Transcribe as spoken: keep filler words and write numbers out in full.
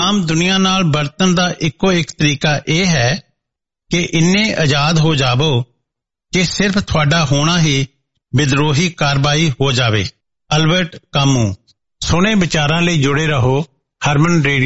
ਆਮ ਦੁਨੀਆ ਨਾਲ ਵਰਤਣ ਦਾ ਇੱਕੋ ਇੱਕ ਤਰੀਕਾ ਇਹ ਹੈ ਕਿ ਇੰਨੇ ਆਜ਼ਾਦ ਹੋ ਜਾਵੋ ਕਿ ਸਿਰਫ ਤੁਹਾਡਾ ਹੋਣਾ ਹੀ ਵਿਦਰੋਹੀ ਕਾਰਵਾਈ ਹੋ ਜਾਵੇ। Albert Camus. ਸੋਹਣੇ ਵਿਚਾਰਾਂ ਲਈ ਜੁੜੇ ਰਹੋ ਹਰਮਨ ਰੇਡੀਓ